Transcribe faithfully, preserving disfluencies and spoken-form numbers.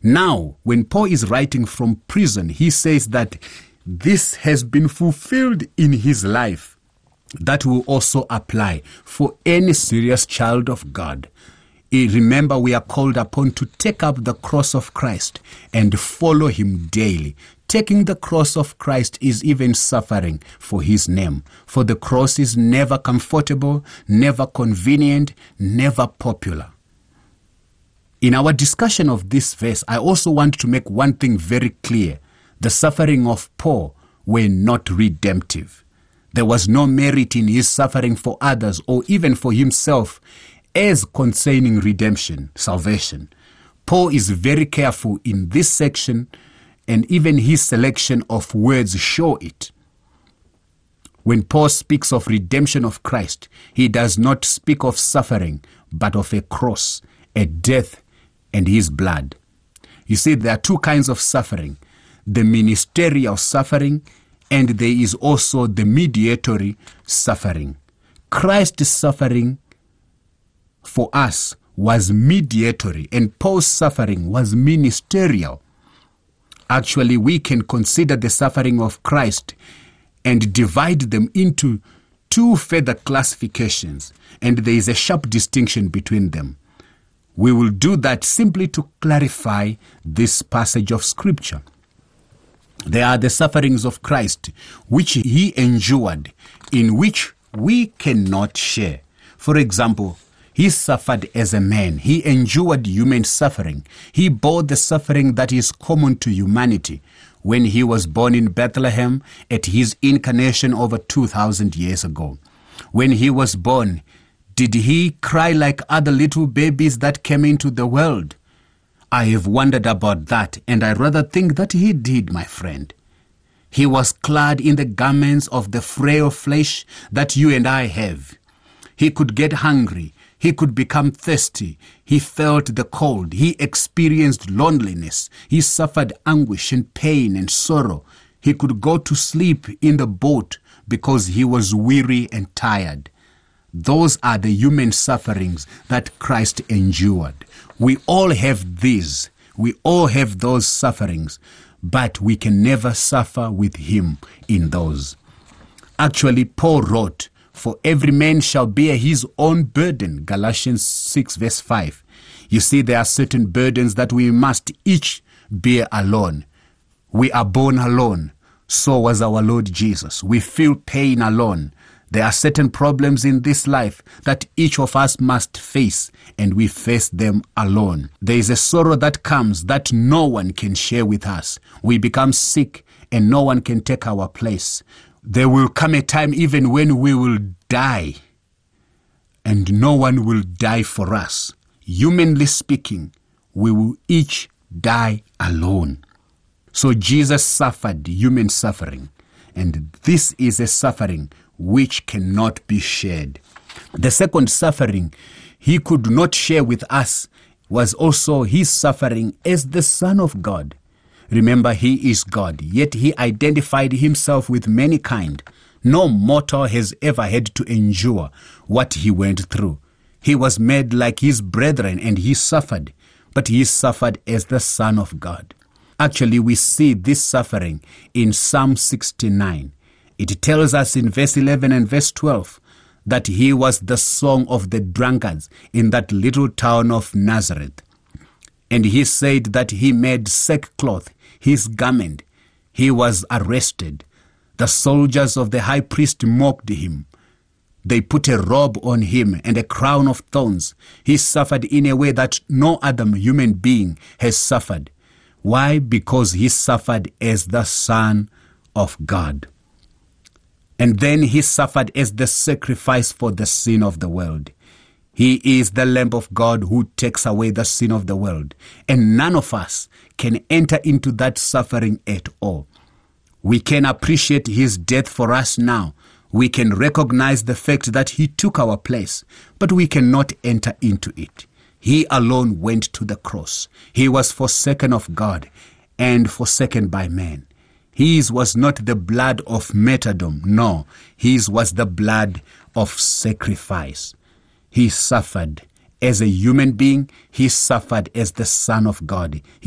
Now, when Paul is writing from prison, he says that this has been fulfilled in his life. That will also apply for any serious child of God. Remember, we are called upon to take up the cross of Christ and follow him daily. Taking the cross of Christ is even suffering for his name. For the cross is never comfortable, never convenient, never popular. In our discussion of this verse, I also want to make one thing very clear. The suffering of Paul were not redemptive. There was no merit in his suffering for others or even for himself as concerning redemption, salvation. Paul is very careful in this section, and even his selection of words show it. When Paul speaks of redemption of Christ, he does not speak of suffering, but of a cross, a death, and his blood. You see, there are two kinds of suffering: the ministerial suffering, and there is also the mediatory suffering. Christ's suffering for us was mediatory, and Paul's suffering was ministerial. Actually, we can consider the suffering of Christ and divide them into two further classifications, and there is a sharp distinction between them. We will do that simply to clarify this passage of Scripture. There are the sufferings of Christ, which he endured, in which we cannot share. For example, he suffered as a man. He endured human suffering. He bore the suffering that is common to humanity. When he was born in Bethlehem at his incarnation over two thousand years ago. When he was born, did he cry like other little babies that came into the world? I have wondered about that, and I rather think that he did, my friend. He was clad in the garments of the frail flesh that you and I have. He could get hungry. He could become thirsty. He felt the cold. He experienced loneliness. He suffered anguish and pain and sorrow. He could go to sleep in the boat because he was weary and tired. Those are the human sufferings that Christ endured. We all have these. We all have those sufferings, but we can never suffer with him in those. Actually, Paul wrote, "For every man shall bear his own burden," Galatians six verse five. You see, there are certain burdens that we must each bear alone. We are born alone. So was our Lord Jesus. We feel pain alone. There are certain problems in this life that each of us must face, and we face them alone. There is a sorrow that comes that no one can share with us. We become sick, and no one can take our place. There will come a time even when we will die, and no one will die for us. Humanly speaking, we will each die alone. So Jesus suffered human suffering, and this is a suffering which cannot be shared. The second suffering he could not share with us was also his suffering as the Son of God. Remember, he is God, yet he identified himself with mankind. No mortal has ever had to endure what he went through. He was made like his brethren and he suffered, but he suffered as the Son of God. Actually, we see this suffering in Psalm sixty-nine. It tells us in verse eleven and verse twelve that he was the song of the drunkards in that little town of Nazareth. And he said that he made sackcloth his garment. He was arrested. The soldiers of the high priest mocked him. They put a robe on him and a crown of thorns. He suffered in a way that no other human being has suffered. Why? Because he suffered as the Son of God. And then he suffered as the sacrifice for the sin of the world. He is the Lamb of God who takes away the sin of the world. And none of us can enter into that suffering at all. We can appreciate his death for us now. We can recognize the fact that he took our place, but we cannot enter into it. He alone went to the cross. He was forsaken of God and forsaken by man. His was not the blood of martyrdom, no. His was the blood of sacrifice. He suffered as a human being. He suffered as the Son of God.